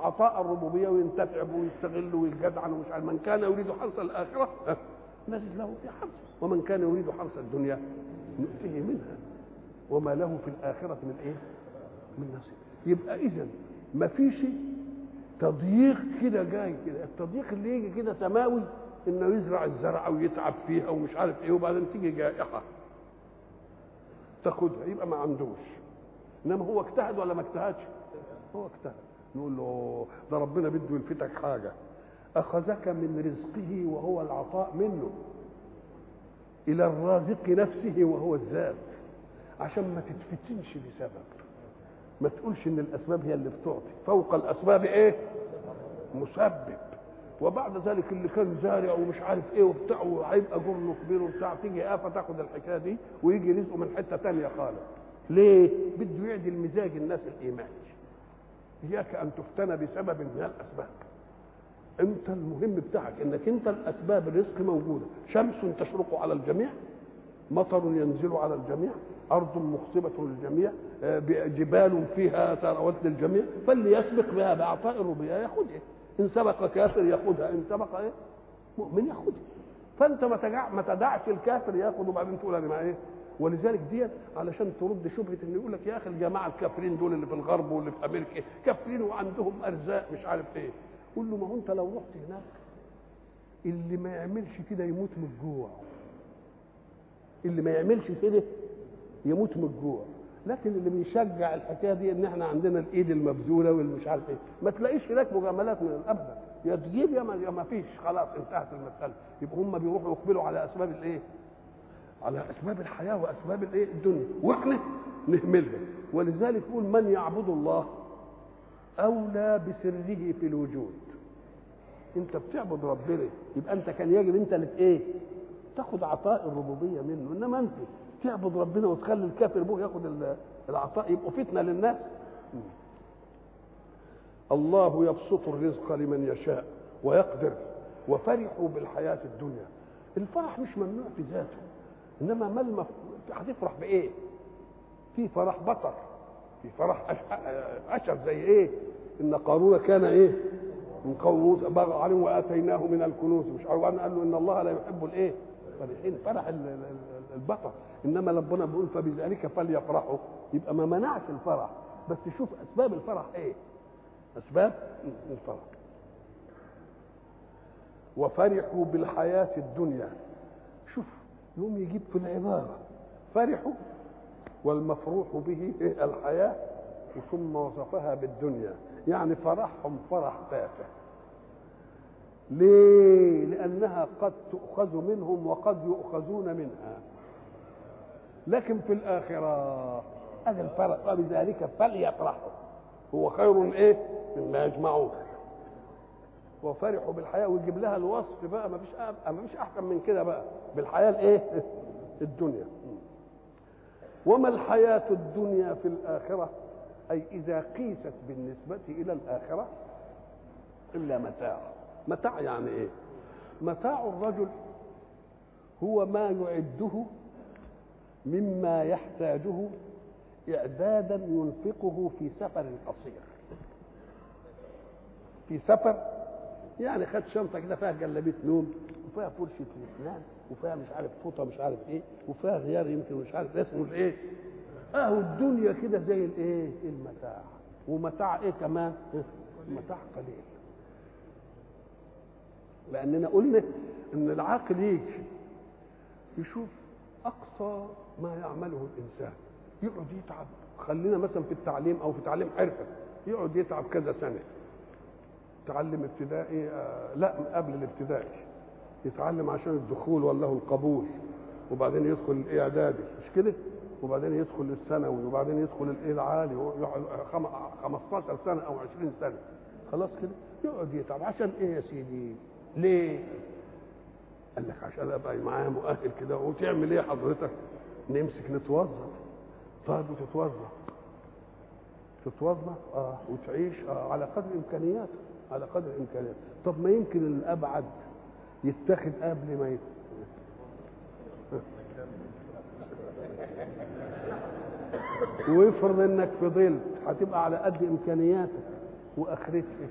عطاء الربوبيه وينتفع ويستغل ويجدعن ومش عارف. من كان يريد حرث الاخره نزد له في حرثه، ومن كان يريد حرث الدنيا نؤتيه منها وما له في الاخره من ايه؟ من نصيب. يبقى اذا ما فيش تضييق كده جاي كده. التضييق اللي يجي كده سماوي انه يزرع الزرع ويتعب فيها ومش عارف ايه، وبعدين تيجي جائحه تاخدها يبقى ما عندوش. انما هو اجتهد ولا ما اجتهدش؟ هو اجتهد. نقول له ده ربنا بده يلفتك حاجه، اخذك من رزقه وهو العطاء منه الى الرازق نفسه وهو الذات، عشان ما تتفتنش بسبب. ما تقولش ان الاسباب هي اللي بتعطي، فوق الاسباب ايه؟ مسبب. وبعد ذلك اللي كان زارع ومش عارف ايه وبتاع وهيبقى جرنه كبير وبتاع، تيجي آفة تاخد الحكايه دي ويجي رزقه من حته ثانيه خالص. ليه؟ بده يعدل مزاج الناس الايماني. اياك ان تفتن بسبب من الاسباب. انت المهم بتاعك انك انت الاسباب الرزق موجوده، شمس تشرق على الجميع، مطر ينزل على الجميع، ارض مخصبه للجميع، جبال فيها ثروات للجميع، فاللي يسبق بها باعطاء الربوبيه ياخذها. ان سبق كافر ياخذها، ان سبق ايه؟ مؤمن ياخذها. فانت ما تدعش الكافر ياخذ وبعدين تقول انا ما ايه. ولذلك دي علشان ترد شبهه ان يقول لك يا اخي الجماعه الكافرين دول اللي في الغرب واللي في امريكا كافرين وعندهم ارزاق مش عارف ايه. قول له ما هو انت لو رحت هناك اللي ما يعملش كده يموت من الجوع. اللي ما يعملش كده يموت من الجوع. لكن اللي بيشجع الحكايه دي ان احنا عندنا الايد المبذوله والمش عارف ايه، ما تلاقيش هناك مجاملات من الابدا، يا تجيب يا ما فيش، خلاص انتهت المساله. يبقى هم بيروحوا يقبلوا على اسباب الايه؟ على اسباب الحياه واسباب الايه؟ الدنيا، واحنا نهملها. ولذلك يقول من يعبد الله اولى بسره في الوجود. انت بتعبد ربنا يبقى انت كان يجب انت اللي ايه؟ تاخد عطاء الربوبيه منه. انما انت تعبد ربنا وتخلي الكافر ابوه ياخد العطاء، يبقوا فتنه للناس. الله يبسط الرزق لمن يشاء ويقدر وفرحوا بالحياه الدنيا. الفرح مش ممنوع في ذاته، انما ما هتفرح بايه؟ في فرح بطر، في فرح اشر زي ايه؟ ان قارون كان ايه؟ من قوم موسى بغى عليهم واتيناه من الكنوز مش عارف، قال له ان الله لا يحب الايه؟ فرحين، فرح البطر. انما ربنا بيقول فبذلك فليفرحوا، يبقى ما منعش الفرح، بس شوف اسباب الفرح ايه؟ اسباب الفرح. وفرحوا بالحياه الدنيا. شوف يوم يجيب في العباره فرحوا والمفروح به الحياه ثم وصفها بالدنيا، يعني فرحهم فرح تافه. ليه؟ لأنها قد تؤخذ منهم وقد يؤخذون منها. لكن في الآخرة هذا الفرح وبذلك فليفرحوا هو خير ايه؟ مما يجمعون. وفرحوا بالحياة ويجيب لها الوصف بقى، ما فيش أحسن من كده بقى بالحياة الايه؟ الدنيا. وما الحياة الدنيا في الآخرة، أي إذا قيست بالنسبة إلى الآخرة إلا متاع. متاع يعني إيه؟ متاع الرجل هو ما يعده مما يحتاجه إعدادا ينفقه في سفر قصير. في سفر يعني خد شنطة كده فيها جلابية نوم وفيها فرشة الأسنان وفيها مش عارف فوطة مش عارف إيه وفيها غيار يمكن مش عارف اسمه الإيه. الدنيا كده زي الإيه؟ المتاع. ومتاع إيه كمان؟ متاع قليل. لأننا قلنا إن العاقل يجي يشوف أقصى ما يعمله الإنسان، يقعد يتعب. خلينا مثلا في التعليم أو في تعليم حرفة، يقعد يتعب كذا سنة. تعلم ابتدائي لا قبل الابتدائي يتعلم عشان الدخول ولا القبول، وبعدين يدخل الإعدادي مش كده، وبعدين يدخل الثانوي، وبعدين يدخل الإيه العالي، ويقعد 15 سنة أو 20 سنة. خلاص كده يقعد يتعب عشان إيه يا سيدي؟ ليه؟ قال لك عشان ابقى معايا مؤهل كده. وتعمل ايه حضرتك؟ نمسك نتوظف. طيب وتتوظف وتعيش على قدر امكانياتك، على قدر امكانياتك. طب ما يمكن الابعد يتاخد قبل ما ويفرض انك فضلت هتبقى على قد امكانياتك واخرتك